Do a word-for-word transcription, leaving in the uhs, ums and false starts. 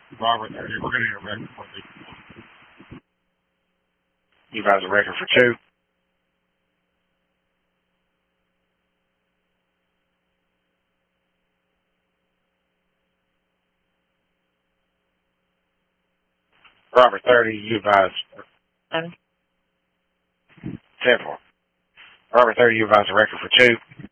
Robert thirty, we're going to get a record for the... You advise a record for two. Robert thirty, you advise... ten four. Robert thirty, you advise a record for two.